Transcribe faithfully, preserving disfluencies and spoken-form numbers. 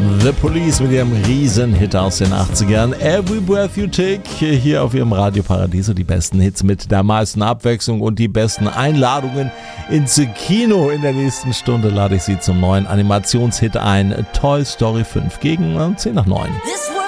The Police mit ihrem Riesenhit aus den achtzigern. Every Breath You Take, hier auf ihrem Radio Paradiso. Die besten Hits mit der meisten Abwechslung und die besten Einladungen ins Kino. In der nächsten Stunde lade ich Sie zum neuen Animationshit ein. Toy Story fünf gegen zehn nach neun.